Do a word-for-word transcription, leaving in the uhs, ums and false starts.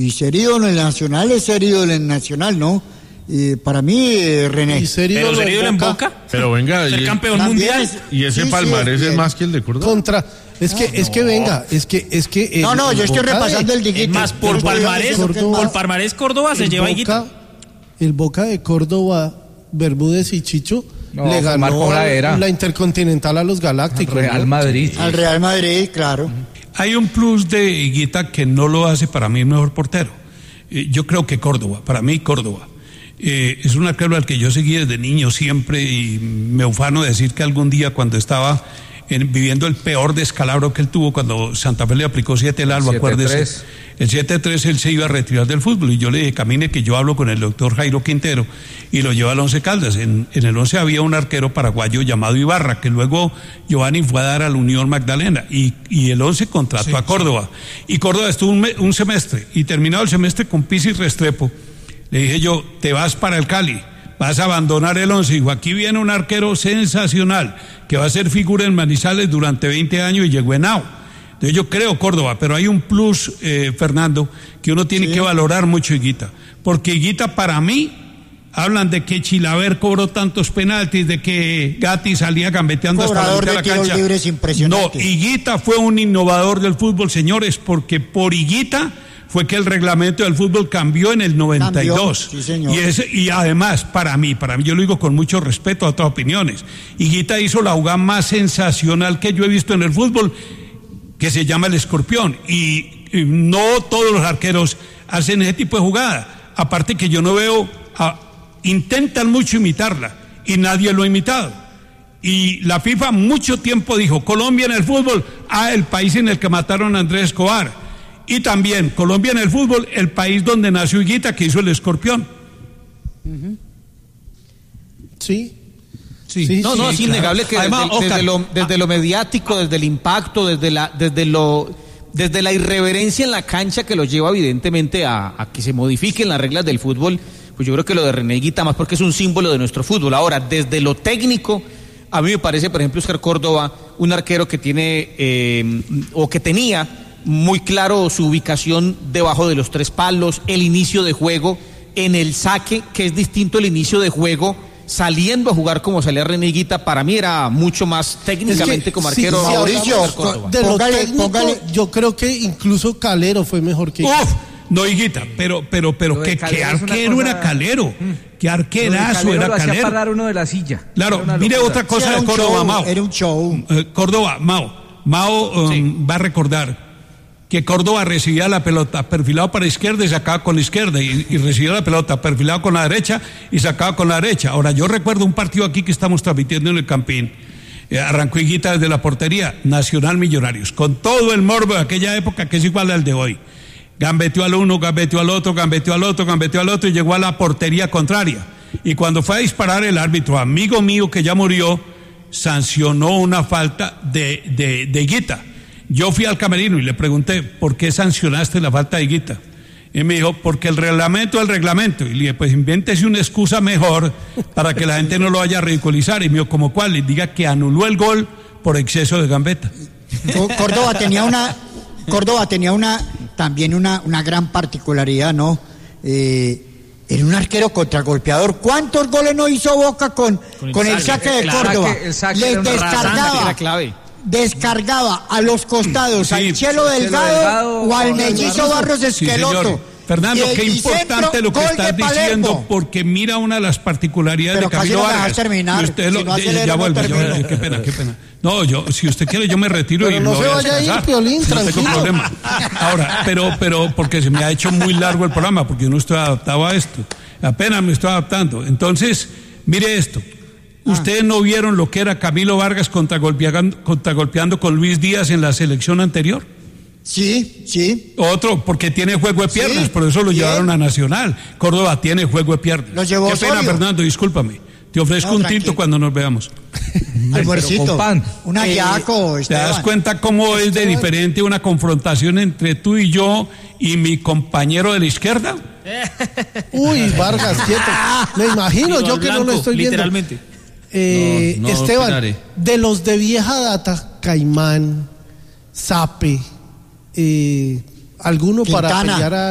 y ser ídolo en el Nacional es ser ídolo en el Nacional, ¿no? Y para mí, eh, René. ¿Y ser ídolo, ¿Pero ser ídolo en Boca? Boca? Pero venga, ¿Ser y, campeón También mundial? es- y ese sí, sí, palmarés es es más que el de Córdoba. Contra, es que, Ah, es que venga, es que, es que. el- No, no, yo el estoy Boca de- repasando el Es digite. más, por El Boca palmarés, diciendo que es Córdoba- más- por palmarés Córdoba se el lleva a Boca, Higuita. el Boca de Córdoba, Bermúdez y Chicho No, le fue ganó Marco Bradera. la Intercontinental a los Galácticos. Real ¿no? Madrid. Al Real Madrid, claro. Hay un plus de Higuita que no lo hace para mí el mejor portero. Eh, yo creo que Córdoba, para mí Córdoba. Eh, es un arquero al que yo seguí desde niño siempre y me ufano de decir que algún día cuando estaba en- viviendo el peor descalabro que él tuvo cuando Santa Fe le aplicó siete al albo, siete acuérdese. tres. El siete tres él se iba a retirar del fútbol y yo le dije, camine que yo hablo con el doctor Jairo Quintero y lo lleva al Once Caldas. En, en el Once había un arquero paraguayo llamado Ibarra, que luego Giovanni fue a dar a la Unión Magdalena y, y el Once contrató Sí, a Córdoba. Y Córdoba estuvo un, me- un semestre y terminado el semestre con Pizzi y Restrepo. Le dije yo, te vas para el Cali, vas a abandonar el Once. Dijo, aquí viene un arquero sensacional que va a ser figura en Manizales durante veinte años y llegó en Henao. Entonces yo creo Córdoba, pero hay un plus, eh, Fernando, que uno tiene Sí. que valorar mucho Higuita. Porque Higuita para mí, hablan de que Chilaver cobró tantos penaltis, de que Gatti salía gambeteando hasta la Cobrador mitad de de la tiros cancha. libres impresionante. No, Higuita fue un innovador del fútbol, señores, porque por Higuita fue que el reglamento del fútbol cambió en el noventa y dos. Cambió, sí, señor. Y, ese- y además, para mí, para mí, yo lo digo con mucho respeto a otras opiniones, Higuita hizo la jugada más sensacional que yo he visto en el fútbol, que se llama el escorpión. Y, y no todos los arqueros hacen ese tipo de jugada. Aparte que yo no veo, a- intentan mucho imitarla y nadie lo ha imitado. Y la FIFA mucho tiempo dijo, Colombia en el fútbol, ah, el país en el que mataron a Andrés Escobar. Y también, Colombia en el fútbol, el país donde nació Higuita, que hizo el escorpión. Sí. Sí. No, no, es innegable que Además, desde, Oscar, desde lo, desde lo mediático, desde el impacto, desde la, desde lo, desde la irreverencia en la cancha que lo lleva evidentemente a, a que se modifiquen las reglas del fútbol, pues yo creo que lo de René Higuita más porque es un símbolo de nuestro fútbol. Ahora, desde lo técnico, a mí me parece, por ejemplo, Oscar Córdoba, un arquero que tiene, eh, o que tenía muy claro su ubicación debajo de los tres palos, el inicio de juego, en el saque, que es distinto el inicio de juego saliendo a jugar como salía René Higuita. Para mí era mucho más técnicamente Es que, como sí, arquero. sí, Mauricio, Oscar Córdoba. De lo Póngale- técnico, póngale- yo creo que incluso Calero fue mejor que. Uf, no Higuita, pero, pero, pero, Lo de ¿qué, Calero qué es una arquero cosa- era Calero? ¿Qué Lo de arquerazo Calero era lo hacía Calero? parar uno de la silla. Claro, Era una mire locura. otra Sí, cosa era de un Córdoba, show, Mao. era un show. Eh, Córdoba, Mao. Mao eh, va a recordar que Córdoba recibía la pelota perfilado para la izquierda y sacaba con la izquierda, y, y recibía la pelota perfilado con la derecha y sacaba con la derecha. Ahora, yo recuerdo un partido aquí que estamos transmitiendo en el Campín. Eh, arrancó Higuita desde la portería, Nacional Millonarios, con todo el morbo de aquella época que es igual al de hoy. Gambeteó al uno, gambeteó al otro, gambeteó al otro, gambeteó al otro y llegó a la portería contraria. Y cuando fue a disparar el árbitro, amigo mío que ya murió, sancionó una falta de, de, de Higuita. Yo fui al camerino y le pregunté, ¿por qué sancionaste la falta de Higuita? Y me dijo, porque el reglamento es el reglamento. Y le dije, pues invéntese una excusa mejor para que la gente no lo vaya a ridiculizar. Y me dijo, ¿cómo cuál? Y diga que anuló el gol por exceso de gambeta. Có- Córdoba tenía una, Córdoba tenía una, también una, una gran particularidad, ¿no? Eh, era un arquero contragolpeador. ¿Cuántos goles no hizo Boca con, Con con el el saque, saque de el Córdoba? saque- el saque Les era una rasante, descargaba, era clave. descargaba a los costados, Sí, al Chelo Delgado, Delgado, o al o al Mellizo Barros Sí, Esqueloto. señor. Fernando, Y el qué importante bicentro, lo que gol estás de Palermo. diciendo, porque mira una de las particularidades Pero de casi Camilo no me dejas Vargas. terminar, Y usted lo- si no ya- acelero, ya no vuelvo, ya termino. vuelvo, qué pena, qué pena. No, yo, si usted quiere, yo me retiro Pero y no lo se voy a vaya a ir, descansar. Piolín, No tengo tranquilo. problema. Ahora, pero, pero, porque se me ha hecho muy largo el programa, porque yo no estoy adaptado a esto. Apenas me estoy adaptando. Entonces, mire esto. ¿Ustedes no vieron lo que era Camilo Vargas contragolpeando, contragolpeando con Luis Díaz en la selección anterior? Sí, sí. Otro, porque tiene juego de piernas, Sí, por eso lo bien. llevaron a Nacional. Córdoba tiene juego de piernas. Lo llevó Qué pena, Osorio. Fernando, discúlpame. Te ofrezco No, un tranquilo. tinto cuando nos veamos. Almuercito. con pan. Un Eh, ayaco, ¿Te das Esteban. cuenta cómo es de Esteban. diferente una confrontación entre tú y yo y mi compañero de la izquierda? Uy, Vargas, quieto. Me imagino Tiro yo al que no blanco, lo estoy viendo. literalmente. Eh, No, no Esteban, opinaré. de los de vieja data, Caimán, Sape, eh, alguno para Quintana. pelear a